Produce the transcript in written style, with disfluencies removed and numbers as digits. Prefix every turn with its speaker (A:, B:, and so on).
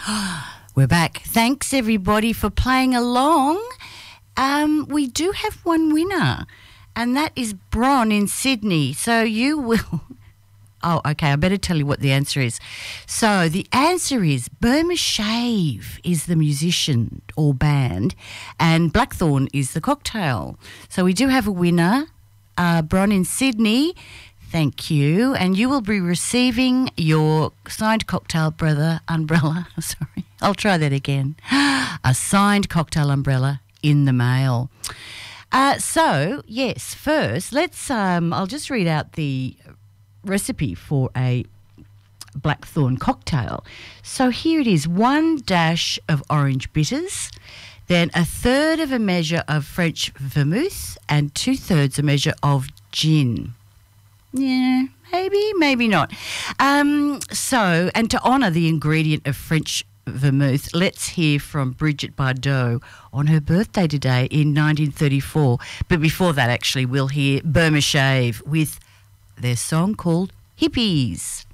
A: We're back. Thanks, everybody, for playing along. We do have one winner, and that is Bron in Sydney. So you will... Oh, okay, I better tell you what the answer is. So the answer is Burma Shave is the musician or band, and Blackthorn is the cocktail. So we do have a winner, Bron in Sydney. Thank you. And you will be receiving your signed cocktail umbrella. Sorry, I'll try that again. A signed cocktail umbrella in the mail. So, yes, first, let's, I'll just read out the recipe for a Blackthorn cocktail. So here it is, 1 dash of orange bitters, then 1/3 of a measure of French vermouth and 2/3 a measure of gin. Yeah, maybe not. So, and to honour the ingredient of French vermouth, let's hear from Brigitte Bardot on her birthday today in 1934. But before that, actually, we'll hear Burma Shave with their song called Hippies.